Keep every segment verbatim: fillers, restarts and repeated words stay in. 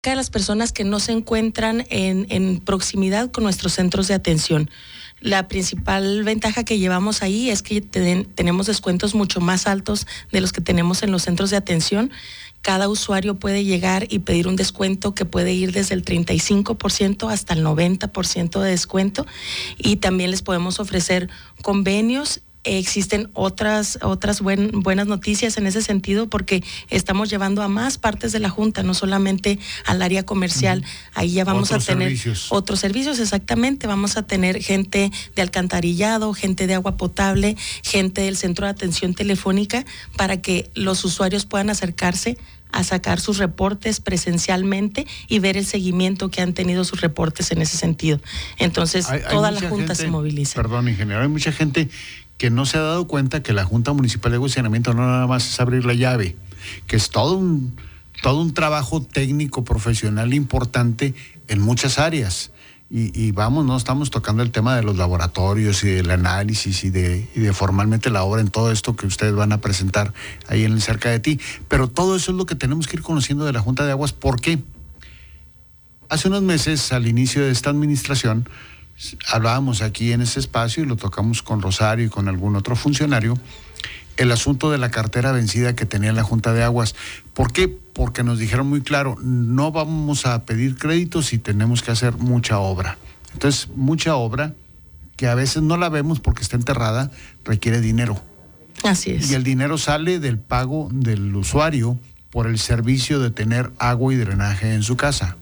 a las personas que no se encuentran en, en proximidad con nuestros centros de atención. La principal ventaja que llevamos ahí es que ten, tenemos descuentos mucho más altos de los que tenemos en los centros de atención. Cada usuario puede llegar y pedir un descuento que puede ir desde el treinta y cinco por ciento hasta el noventa por ciento de descuento, y también les podemos ofrecer convenios. Existen otras otras buen, buenas noticias en ese sentido, porque estamos llevando a más partes de la Junta, no solamente al área comercial. Uh-huh. Ahí ya vamos otros a tener servicios. otros servicios, exactamente. Vamos a tener gente de alcantarillado, gente de agua potable, gente del centro de atención telefónica, para que los usuarios puedan acercarse a sacar sus reportes presencialmente y ver el seguimiento que han tenido sus reportes en ese sentido. Entonces, hay, toda hay la Junta gente, se moviliza. Perdón, ingeniero, hay mucha gente que no se ha dado cuenta que la Junta Municipal de Agua y Saneamiento no nada más es abrir la llave, que es todo un, todo un trabajo técnico, profesional importante en muchas áreas. Y, y vamos, no estamos tocando el tema de los laboratorios y del análisis y de, y de formalmente la obra en todo esto que ustedes van a presentar ahí en el Cerca de Ti. Pero todo eso es lo que tenemos que ir conociendo de la Junta de Aguas. ¿Por qué? Hace unos meses, al inicio de esta administración, hablábamos aquí en ese espacio y lo tocamos con Rosario y con algún otro funcionario, el asunto de la cartera vencida que tenía la Junta de Aguas. ¿Por qué? Porque nos dijeron muy claro, no vamos a pedir créditos y tenemos que hacer mucha obra. Entonces, mucha obra que a veces no la vemos porque está enterrada, requiere dinero. Así es. Y el dinero sale del pago del usuario por el servicio de tener agua y drenaje en su casa.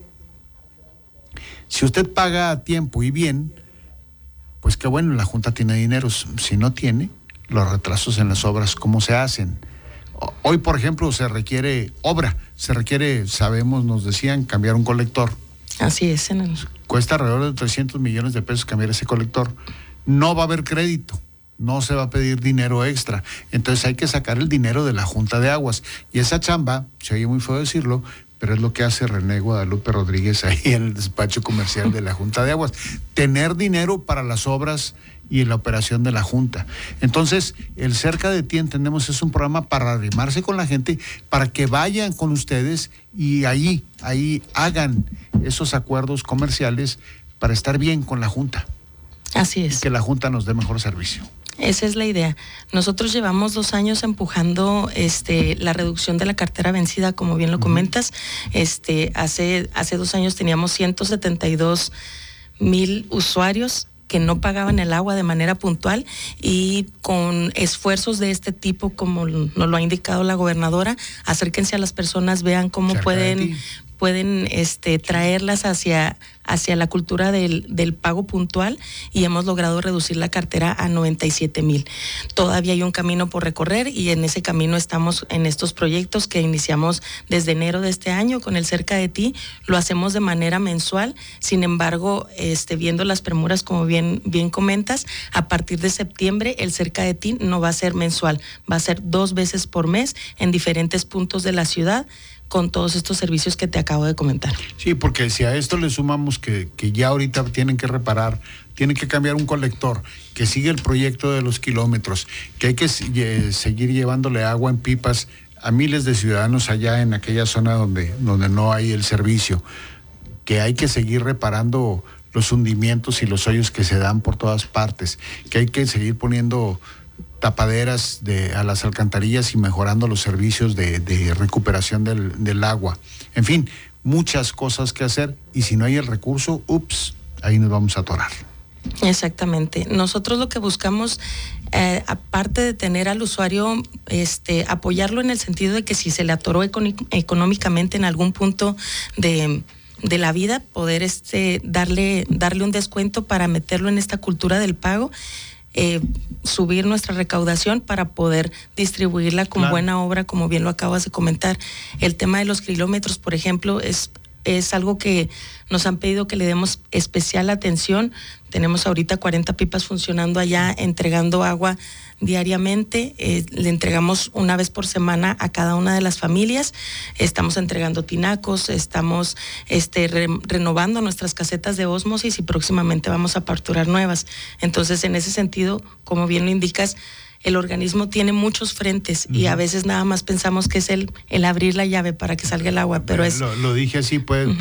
Si usted paga a tiempo y bien, pues qué bueno, la Junta tiene dinero. Si no tiene, los retrasos en las obras, ¿cómo se hacen? Hoy, por ejemplo, se requiere obra, se requiere, sabemos, nos decían, cambiar un colector. Así es. En el... Cuesta alrededor de trescientos millones de pesos cambiar ese colector. No va a haber crédito, no se va a pedir dinero extra. Entonces hay que sacar el dinero de la Junta de Aguas. Y esa chamba, se oye muy feo decirlo, pero es lo que hace René Guadalupe Rodríguez ahí en el despacho comercial de la Junta de Aguas. Tener dinero para las obras y la operación de la Junta. Entonces, el Cerca de Ti, entendemos, es un programa para arrimarse con la gente, para que vayan con ustedes y ahí, ahí hagan esos acuerdos comerciales para estar bien con la Junta. Así es. Y que la Junta nos dé mejor servicio. Esa es la idea. Nosotros llevamos dos años empujando este, la reducción de la cartera vencida, como bien lo uh-huh. comentas. Este, hace, hace dos años teníamos ciento setenta y dos mil usuarios que no pagaban el agua de manera puntual, y con esfuerzos de este tipo, como nos lo ha indicado la gobernadora, acérquense a las personas, vean cómo Cerca pueden... pueden este, traerlas hacia, hacia la cultura del, del pago puntual, y hemos logrado reducir la cartera a noventa y siete mil. Todavía hay un camino por recorrer, y en ese camino estamos en estos proyectos que iniciamos desde enero de este año con el Cerca de Ti. Lo hacemos de manera mensual, sin embargo, este, viendo las premuras, como bien, bien comentas, a partir de septiembre el Cerca de Ti no va a ser mensual, va a ser dos veces por mes en diferentes puntos de la ciudad, con todos estos servicios que te acabo de comentar. Sí, porque si a esto le sumamos que, que ya ahorita tienen que reparar, tienen que cambiar un colector, que sigue el proyecto de los kilómetros, que hay que eh, seguir llevándole agua en pipas a miles de ciudadanos allá en aquella zona donde, donde no hay el servicio, que hay que seguir reparando los hundimientos y los hoyos que se dan por todas partes, que hay que seguir poniendo tapaderas de, a las alcantarillas y mejorando los servicios de, de recuperación del, del agua. En fin, muchas cosas que hacer, y si no hay el recurso, ups, ahí nos vamos a atorar. Exactamente. Nosotros lo que buscamos, eh, aparte de tener al usuario, este, apoyarlo en el sentido de que si se le atoró econ- económicamente en algún punto de... de la vida, poder este, darle, darle un descuento para meterlo en esta cultura del pago. Eh, subir nuestra recaudación para poder distribuirla con claro. buena obra, como bien lo acabas de comentar. El tema de los kilómetros, por ejemplo, es, es algo que nos han pedido que le demos especial atención. Tenemos ahorita cuarenta pipas funcionando allá, entregando agua diariamente. Eh, le entregamos una vez por semana a cada una de las familias. Estamos entregando tinacos, estamos este, re, renovando nuestras casetas de ósmosis, y próximamente vamos a aperturar nuevas. Entonces, en ese sentido, como bien lo indicas, el organismo tiene muchos frentes uh-huh. y a veces nada más pensamos que es el, el abrir la llave para que salga el agua, pero es... Lo, lo dije así, pues... Uh-huh.